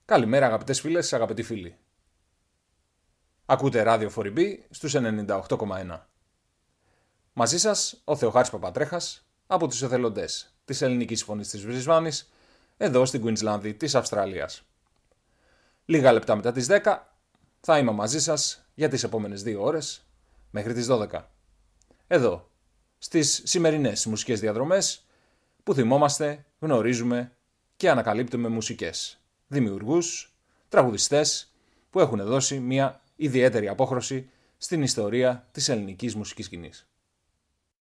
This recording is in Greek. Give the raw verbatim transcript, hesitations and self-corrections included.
Καλημέρα αγαπητές φίλες, αγαπητοί φίλοι. Ακούτε ράδιο φοριμπή στους ενενήντα οκτώ κόμμα ένα. Μαζί σας ο Θεοχάρης Παπατρέχας από τους εθελοντές της ελληνικής φωνής της Βρισβάνης, εδώ στην Κουίνσλανδη της Αυστραλίας. Λίγα λεπτά μετά τις δέκα θα είμαι μαζί σας για τις επόμενες δύο ώρες μέχρι τις δώδεκα. Εδώ, στις σημερινές μουσικές διαδρομές που θυμόμαστε, γνωρίζουμε και ανακαλύπτουμε μουσικές, δημιουργούς, τραγουδιστές που έχουν δώσει μια ιδιαίτερη απόχρωση στην ιστορία της ελληνικής μουσικής σκηνής.